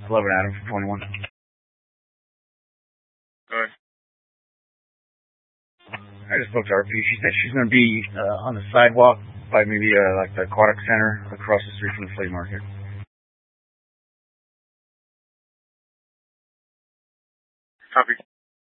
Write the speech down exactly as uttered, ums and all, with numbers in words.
eleven Adam from twenty-one. Alright. I just spoke to R P. She said she's going to be uh, on the sidewalk by maybe uh, like the aquatic center across the street from the flea market. Copy.